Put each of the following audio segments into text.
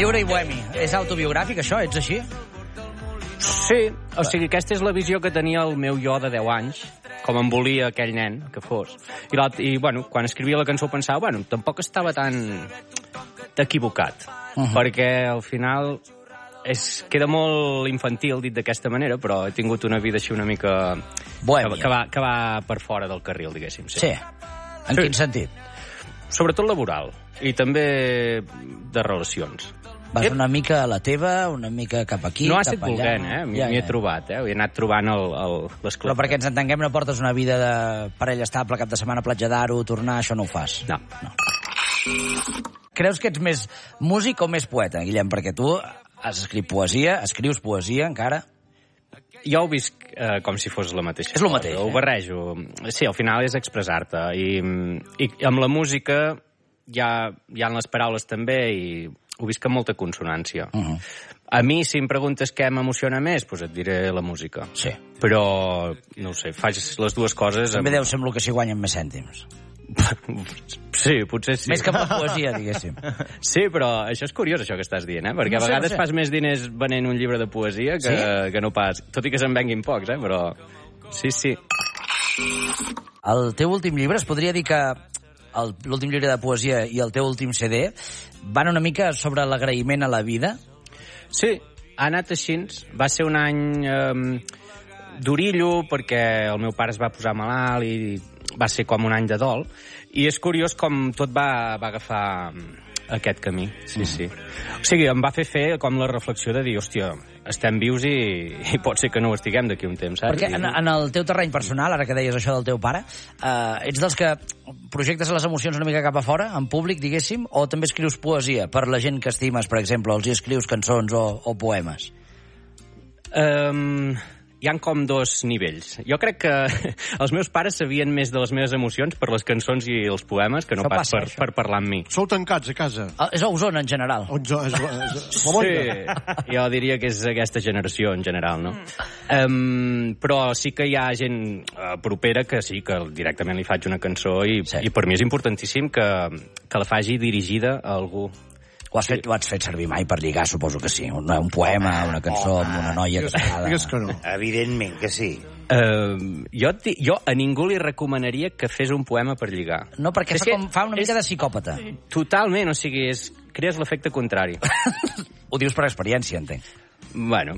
Lliure i bohemi. És autobiogràfic, això? Ets així? Sí, o sigui, aquesta és la visió que tenia el meu jo de 10 anys, com em volia aquell nen que fos. I bueno, quan escrivia la cançó pensava, bueno, tampoc estava tan equivocat, perquè al final queda molt infantil dit d'aquesta manera, però he tingut una vida així una mica... Bohèmia. Que va per fora del carril, diguéssim. Sí. En quin sentit? Sobretot laboral, i també de relacions. Vas una mica a la teva, una mica cap aquí, no cap allà. No ha estat volent, M'hi he trobat, He anat trobant les Però perquè ens entenguem, no portes una vida de parella estable, cap de setmana a Platja d'Aro, tornar, això no ho fas. No. Creus que ets més músic o més poeta, Guillem? Perquè tu has escrit poesia, escrius poesia encara. Jo ho visc com si fos la mateixa. És el mateix, Ho barrejo. Sí, al final és expressar-te. I amb la música hi ha les paraules també, i ho visc amb molta consonància. A mi, si em preguntes què m'emociona més, doncs et diré la música. Sí. Però, no ho sé, faig les dues coses... També deu ser el que s'hi guanyen més cèntims. Sí, potser sí. Més que per poesia, diguéssim. Sí, però això és curiós, això que estàs dient, Perquè a vegades fas més diners venent un llibre de poesia que no pas... Tot i que se'n venguin pocs, però... Sí. El teu últim llibre, es podria dir que l'últim llibre de poesia i el teu últim CD van una mica sobre l'agraïment a la vida? Sí, ha anat així. Va ser un any d'orillo, perquè el meu pare es va posar malalt i va ser com un any de dol. I és curiós com tot va agafar aquest camí. Sí. O sigui, em va fer com la reflexió de dir, hòstia, estem vius i pot ser que no ho estiguem d'aquí un temps, saps? Perquè en el teu terreny personal, ara que deies això del teu pare, ets dels que projectes les emocions una mica cap a fora, en públic, diguéssim, o també escrius poesia per la gent que estimes, per exemple, els hi escrius cançons o poemes? Hi ha com dos nivells. Jo crec que els meus pares sabien més de les meves emocions per les cançons i els poemes que no pas per parlar amb mi. Sou tancats a casa? És a Osona, en general. Sí, jo diria que és aquesta generació, en general, no? Però sí que hi ha gent propera que sí, que directament li faig una cançó i per mi és importantíssim que la faci dirigida a algú. Ho has fet servir mai per lligar, suposo que sí. Un poema, una cançó amb una noia casada. Digues que no. Evidentment que sí. Jo a ningú li recomanaria que fes un poema per lligar. No, perquè fa una mica de psicòpata. Totalment, o sigui, crees l'efecte contrari. Ho dius per experiència, entenc. Bueno.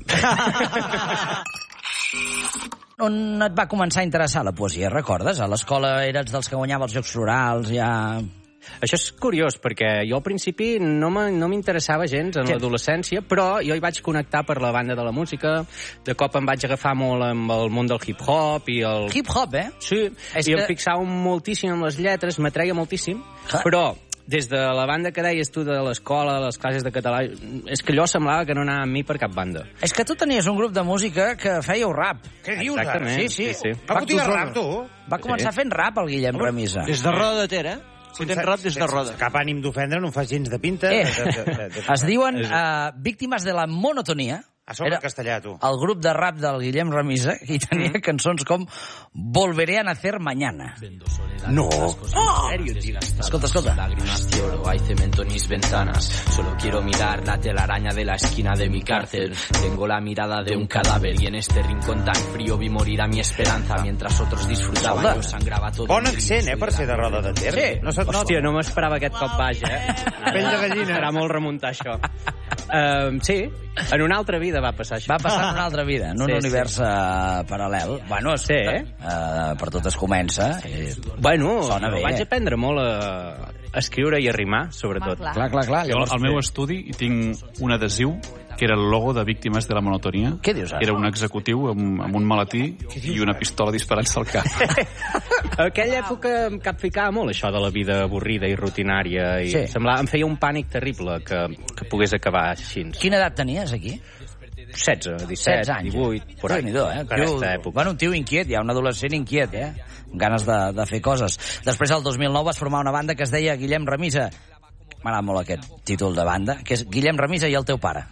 On et va començar a interessar la poesia, recordes? A l'escola eres dels que guanyava els Jocs Florals, ja... Això és curiós, perquè jo al principi no m'interessava gens en l'adolescència, però jo hi vaig connectar per la banda de la música, de cop em vaig agafar molt amb el món del hip-hop i el... Hip-hop, Sí, em fixava moltíssim en les lletres, m'atreia moltíssim, però des de la banda que deies tu de l'escola, les classes de català, és que allò semblava que no anava amb mi per cap banda. És que tu tenies un grup de música que fèieu rap. Què dius? Exactament. Sí. Va botiga rap, tu? Va començar fent rap, el Guillem Remisa. Des de Roda de Ter, Si tens rap des de Roda. Cap ànim d'ofendre, no em fas gens de pinta. Es diuen Víctimes de la Monotonia. A sobre castellà, tu. El grup de rap del Guillem Remisa, que hi tenia cançons com Volveré a nacer mañana. No. Oh! Escolta. Lágrimas de oro, hay cemento en mis ventanas. Solo quiero mirar la telaraña de la esquina de mi cárcel. Tengo la mirada de un cadáver y en este rincón tan frío vi morir a mi esperanza mientras otros disfrutaban. Yo sangraba todo. Bon accent, per ser de Roda de Ter. Sí. Hòstia, no m'esperava aquest cop baix, Pell de gallina. Serà molt remuntar, això. Sí, en una altra vida va passar això. Va passar en una altra vida, en un univers paral·lel. Bueno, sí, per tot es comença. Bueno, sona bé. Vaig aprendre molt a escriure i a rimar, sobretot. Clar. Jo al meu estudi tinc un adhesiu que era el logo de Víctimes de la Monotonia. Què dius ara? Era un executiu amb un maletí i una pistola disparant-se al cap. Aquella època em capficava molt això de la vida avorrida i rutinària. I em feia un pànic terrible que pogués acabar així. Quina edat tenies aquí? 16, 17, 18, por ahí. Per aquesta època. Bueno, un tio inquiet, ja un adolescent inquiet, amb ganes de fer coses. Després, el 2009, vas formar una banda que es deia Guillem Remisa. M'agrada molt aquest títol de banda, que és Guillem Remisa i el teu pare.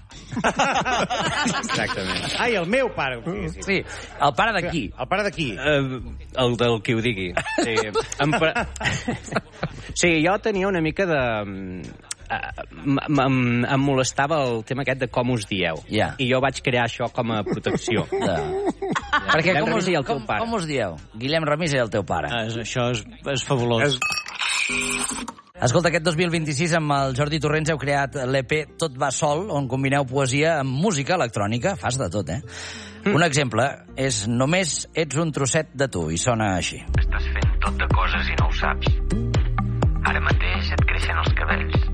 Exactament. Ai, el meu pare. Sí, el pare de qui? El pare de qui? El del qui ho digui. Sí, sí, jo tenia una mica em molestava el tema aquest de com us dieu. Ja. I jo vaig crear això com a protecció. Perquè Guillem com Remisa i el teu pare. com us dieu? Guillem Remisa i el teu pare. Això és fabulós. Escolta, aquest 2026 amb el Jordi Torrents heu creat l'EP Tot va sol, on combineu poesia amb música electrònica. Fas de tot, Un exemple és Només ets un trosset de tu, i sona així. Estàs fent tot de coses i no ho saps. Ara mateix et creixen els cabells.